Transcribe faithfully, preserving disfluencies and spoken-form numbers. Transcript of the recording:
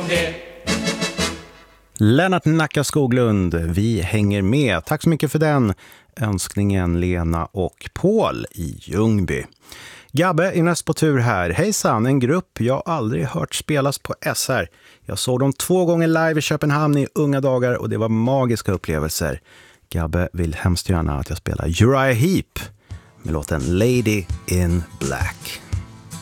det. Lennart Nacka Skoglund, vi hänger med. Tack så mycket för den önskningen, Lena och Paul i Ljungby. Gabbe är näst på tur här. Hejsan, en grupp jag aldrig hört spelas på S R. Jag såg dem två gånger live i Köpenhamn i unga dagar och det var magiska upplevelser. Gabbe vill hemskt gärna att jag spelar Uriah Heep med låten Lady in Black.